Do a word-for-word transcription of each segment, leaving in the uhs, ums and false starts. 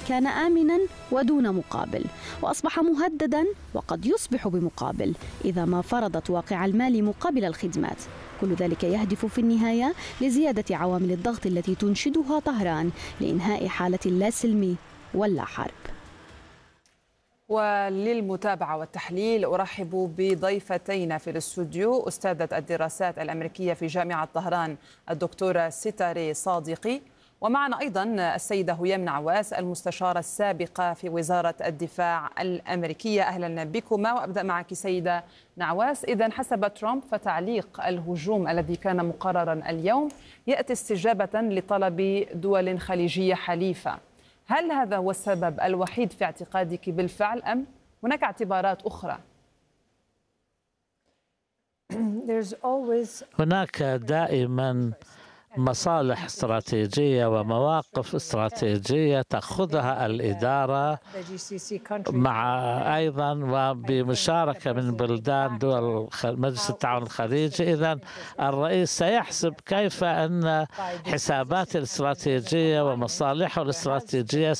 كان آمنا ودون مقابل، وأصبح مهددا وقد يصبح بمقابل إذا ما فرضت واقع المال مقابل الخدمات. كل ذلك يهدف في النهاية لزيادة عوامل الضغط التي تنشدها طهران لإنهاء حالة اللا سلم ولا حرب. وللمتابعة والتحليل أرحب بضيفتين في الاستوديو، أستاذة الدراسات الأمريكية في جامعة طهران الدكتورة ستاري صادقي، ومعنا أيضا السيدة هيام نعواس المستشارة السابقة في وزارة الدفاع الأمريكية. أهلا بكما، وأبدأ معك سيدة نعواس. إذن حسب ترامب فتعليق الهجوم الذي كان مقررا اليوم يأتي استجابة لطلب دول خليجية حليفة. هل هذا هو السبب الوحيد في اعتقادك بالفعل أم هناك اعتبارات أخرى؟ هناك دائما مصالح استراتيجية ومواقف استراتيجية تأخذها الإدارة مع أيضا وبمشاركة من بلدان دول مجلس التعاون الخليجي. إذن الرئيس سيحسب كيف أن حسابات الاستراتيجية ومصالحه الاستراتيجية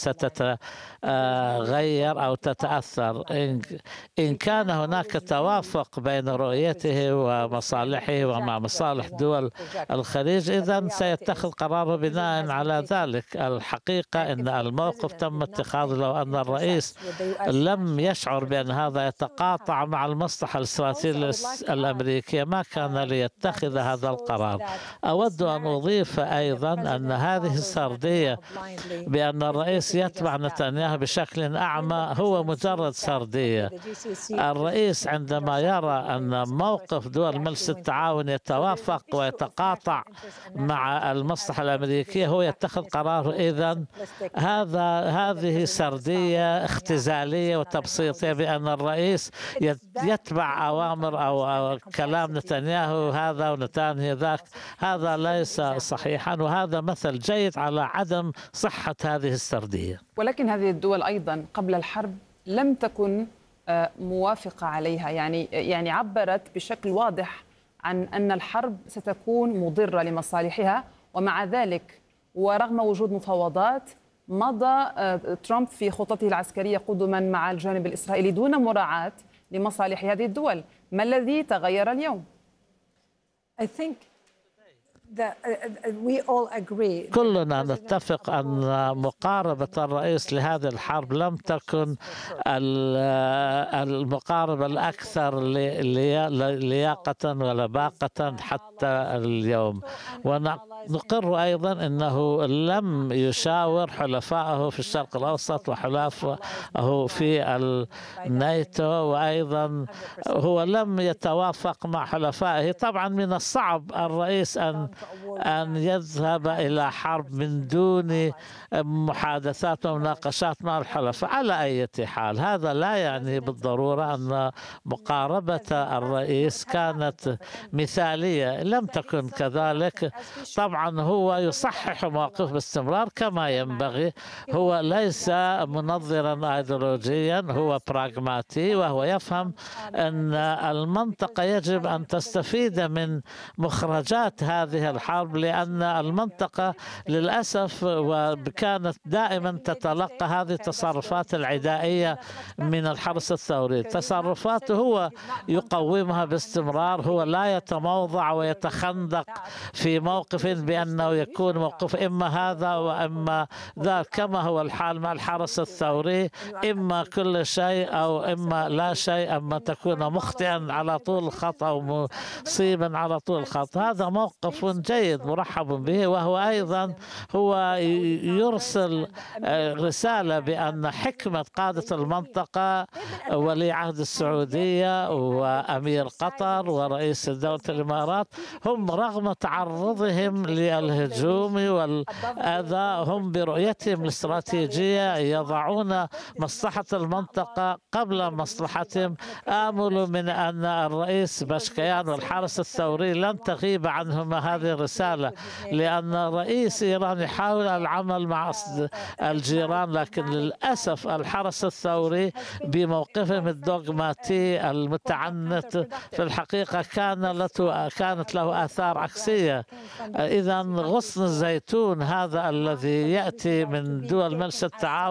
ستتغير أو تتأثر. إن كان هناك توافق بين رؤيته ومصالحه ومع مصالح دول الخليج إذن سيتخذ قراره بناء على ذلك. الحقيقة أن الموقف تم اتخاذه لو أن الرئيس لم يشعر بأن هذا يتقاطع مع المصلحة الاستراتيجية الأمريكية ما كان ليتخذ هذا القرار. أود أن أضيف أيضا أن هذه السردية بأن الرئيس يتبع نتنياهو بشكل أعمى هو مجرد سردية. الرئيس عندما يرى أن موقف دول مجلس التعاون يتوافق ويتقاطع مع المصلحة الأمريكية هو يتخذ قرار. إذن هذا هذه سردية اختزالية وتبسيطية بأن الرئيس يتبع أوامر أو, أو كلام نتنياهو هذا ونتنياهو ذاك. هذا ليس صحيحا، وهذا مثل جيد على عدم صحة هذه السردية. ولكن هذه الدول أيضا قبل الحرب لم تكن موافقة عليها، يعني يعني عبرت بشكل واضح عن أن الحرب ستكون مضرة لمصالحها، ومع ذلك ورغم وجود مفاوضات مضى ترامب في خطته العسكرية قدما مع الجانب الإسرائيلي دون مراعاة لمصالح هذه الدول. ما الذي تغير اليوم؟ كلنا نتفق أن مقاربة الرئيس لهذه الحرب لم تكن المقاربة الأكثر لياقة ولباقة حتى اليوم. ونقر أيضا أنه لم يشاور حلفائه في الشرق الأوسط وحلفائه في الناتو، وأيضا هو لم يتوافق مع حلفائه. طبعا من الصعب الرئيس أن أن يذهب إلى حرب من دون محادثات ومناقشات مع الحلفاء. على أي حال هذا لا يعني بالضرورة أن مقاربة الرئيس كانت مثالية، لم تكن كذلك. طبعا هو يصحح مواقف باستمرار كما ينبغي. هو ليس منظرا أيديولوجيا، هو براغماتي، وهو يفهم أن المنطقة يجب أن تستفيد من مخرجات هذه الحرب، لأن المنطقة للأسف وكانت دائما تتلقى هذه التصرفات العدائية من الحرس الثوري. تصرفاته هو يقومها باستمرار، هو لا يتموضع ويتخندق في موقف بأنه يكون موقف إما هذا وإما ذاك، كما هو الحال مع الحرس الثوري، إما كل شيء أو إما لا شيء، أما تكون مخطئا على طول الخط أو مصيبا على طول الخط. هذا موقف جيد مرحب به، وهو أيضا هو يرسل رسالة بأن حكمة قادة المنطقة ولي عهد السعودية وأمير قطر ورئيس دولة الإمارات هم رغم تعرضهم للهجوم والأذى هم برؤيتهم الاستراتيجية يضعون مصلحة المنطقة قبل مصلحتهم. آمل من أن الرئيس باشكيان والحرس الثوري لن تغيب عنهما هذه الرسالة، لأن رئيس إيران يحاول العمل مع الجيران، لكن للأسف الحرس الثوري بموقفهم الدوغماتي المتعنت في الحقيقة كان له كانت له آثار عكسية. إذا غصن الزيتون هذا الذي يأتي من دول مجلس التعاون